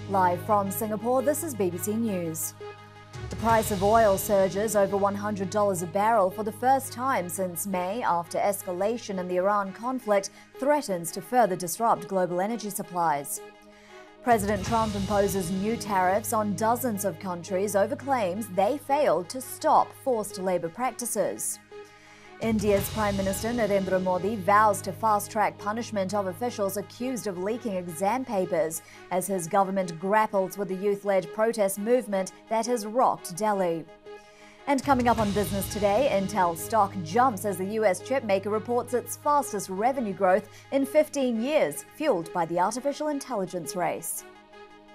Live from Singapore, this is BBC News. The price of oil surges over $100 a barrel for the first time since May after escalation in the Iran conflict threatens to further disrupt global energy supplies. President Trump imposes new tariffs on dozens of countries over claims they failed to stop forced labor practices. India's Prime Minister Narendra Modi vows to fast-track punishment of officials accused of leaking exam papers as his government grapples with the youth-led protest movement that has rocked Delhi. And coming up on Business Today, Intel stock jumps as the US chipmaker reports its fastest revenue growth in 15 years, fueled by the artificial intelligence race.